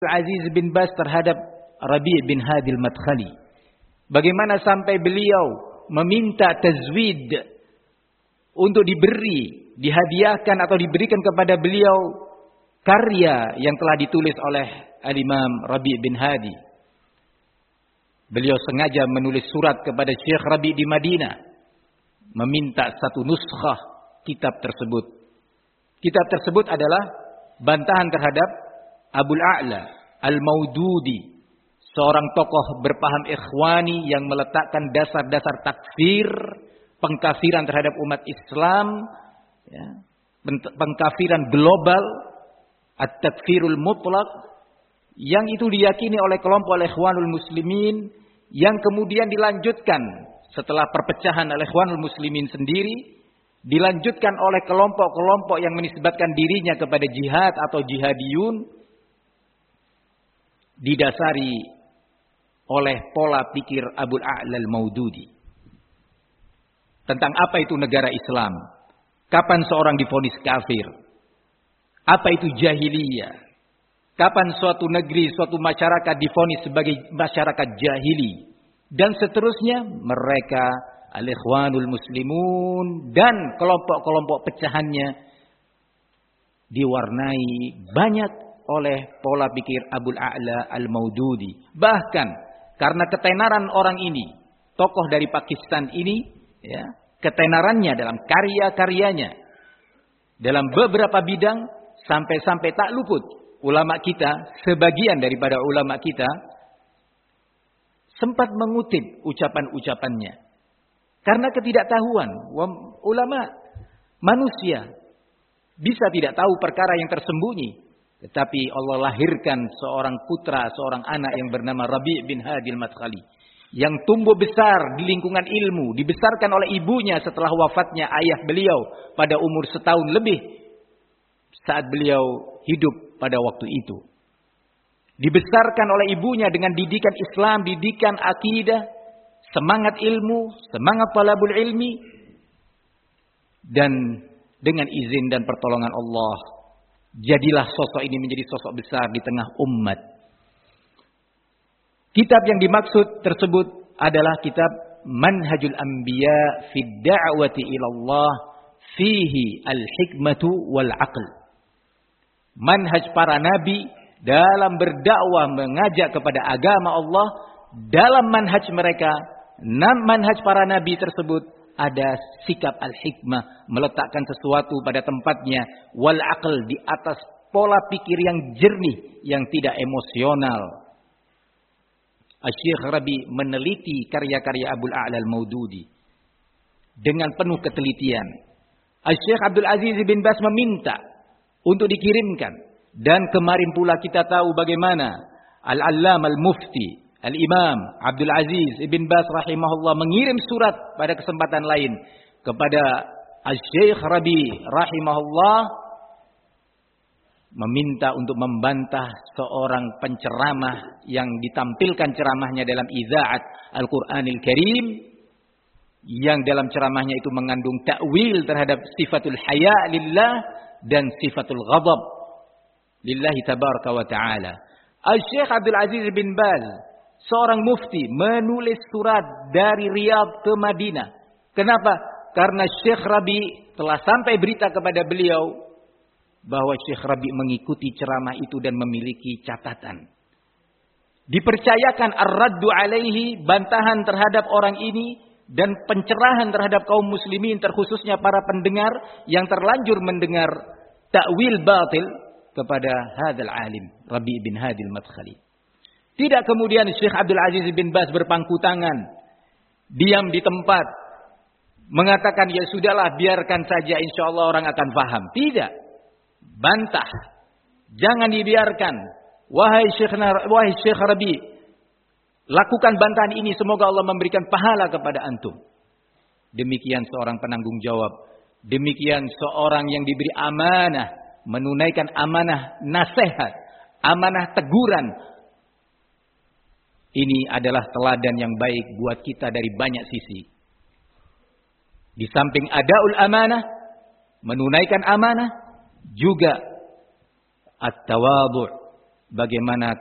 Aziz bin Baz terhadap Rabi' bin Hadi al-Madkhali. Bagaimana sampai beliau meminta tazwid untuk diberi, dihadiahkan atau diberikan kepada beliau karya yang telah ditulis oleh Al-Imam Rabi' bin Hadi. Beliau sengaja menulis surat kepada Syekh Rabi' di Madinah, meminta satu nuskhah kitab tersebut. Kitab tersebut adalah bantahan terhadap Abul A'la Al-Maududi, seorang tokoh berpaham ikhwani yang meletakkan dasar-dasar takfir, pengkafiran terhadap umat Islam, ya, pengkafiran global, at-takfirul mutlak, yang itu diyakini oleh kelompok Ikhwanul Muslimin, yang kemudian dilanjutkan setelah perpecahan Ikhwanul Muslimin sendiri, dilanjutkan oleh kelompok-kelompok yang menisbatkan dirinya kepada jihad atau jihadiyun, didasari oleh pola pikir Abul A'la Al-Maududi. Tentang apa itu negara Islam, kapan seorang divonis kafir, apa itu jahiliyah, kapan suatu negeri, suatu masyarakat divonis sebagai masyarakat jahili, dan seterusnya. Mereka Al-Ikhwanul Muslimun dan kelompok-kelompok pecahannya diwarnai banyak oleh pola pikir Abul A'la Al-Maududi. Bahkan karena ketenaran orang ini, tokoh dari Pakistan ini, ya, ketenarannya dalam karya-karyanya, dalam beberapa bidang, sampai-sampai tak luput ulama kita, sebagian daripada ulama kita sempat mengutip ucapan-ucapannya. Karena ketidaktahuan, ulama manusia bisa tidak tahu perkara yang tersembunyi. Tetapi Allah lahirkan seorang putra, seorang anak yang bernama Rabi' bin Hadi al-Madkhali, yang tumbuh besar di lingkungan ilmu, dibesarkan oleh ibunya setelah wafatnya ayah beliau pada umur setahun lebih saat beliau hidup pada waktu itu. Dibesarkan oleh ibunya dengan didikan Islam, didikan akidah, semangat ilmu, semangat talabul ilmi, dan dengan izin dan pertolongan Allah, jadilah sosok ini menjadi sosok besar di tengah umat. Kitab yang dimaksud tersebut adalah kitab Manhajul Anbiya fi Da'wati ila Allah fihi al-hikmatu wal aql. Manhaj para nabi dalam berdakwah mengajak kepada agama Allah. Dalam manhaj mereka, manhaj para nabi tersebut, ada sikap al-hikmah, meletakkan sesuatu pada tempatnya, wal aql, di atas pola pikir yang jernih, yang tidak emosional. Asy-Syaikh Rabi meneliti karya-karya Abul A'la Al-Maududi dengan penuh ketelitian. Asy-Syaikh Abdul Aziz bin Baz meminta untuk dikirimkan, dan kemarin pula kita tahu bagaimana Al-Allam Al-Mufti Al-Imam Abdul Aziz ibn Baz rahimahullah mengirim surat pada kesempatan lain kepada Asy-Syaikh Rabi rahimahullah, meminta untuk membantah seorang penceramah yang ditampilkan ceramahnya dalam Idza'at Al-Qur'anil Karim, yang dalam ceramahnya itu mengandung takwil terhadap sifatul haya lillah dan sifatul ghadab lillahi tabaraka wa ta'ala. Asy-Syaikh Abdul Aziz bin Baz, seorang mufti, menulis surat dari Riyadh ke Madinah. Kenapa? Karena Syekh Rabi telah sampai berita kepada beliau bahwa Syekh Rabi mengikuti ceramah itu dan memiliki catatan. Dipercayakan ar-raddu alaihi, bantahan terhadap orang ini, dan pencerahan terhadap kaum muslimin, terkhususnya para pendengar yang terlanjur mendengar takwil batil kepada hadzal alim Rabi' bin Hadi al-Madkhali. Tidak kemudian Syekh Abdul Aziz bin Baz berpangku tangan, diam di tempat, mengatakan ya sudahlah, biarkan saja, insyaallah orang akan paham. Tidak. Bantah. Jangan dibiarkan. Wahai Syekh Rabi, lakukan bantahan ini, semoga Allah memberikan pahala kepada antum. Demikian seorang penanggung jawab. Demikian seorang yang diberi amanah, menunaikan amanah nasihat, amanah teguran. Ini adalah teladan yang baik buat kita dari banyak sisi. Di samping adaul amanah, menunaikan amanah, juga at-tawadhu', bagaimana